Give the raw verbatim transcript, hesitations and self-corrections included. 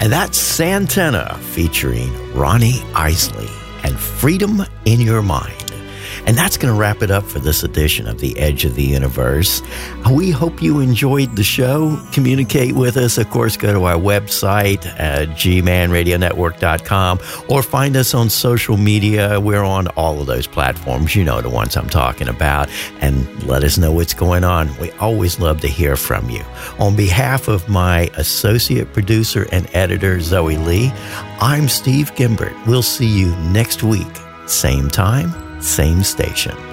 And that's Santana featuring Ronnie Isley and Freedom in Your Mind. And that's going to wrap it up for this edition of The Edge of the Universe. We hope you enjoyed the show. Communicate with us. Of course, go to our website at g man radio network dot com or find us on social media. We're on all of those platforms. You know the ones I'm talking about. And let us know what's going on. We always love to hear from you. On behalf of my associate producer and editor, Zoe Lee, I'm Steve Gimbert. We'll see you next week. Same time, same station.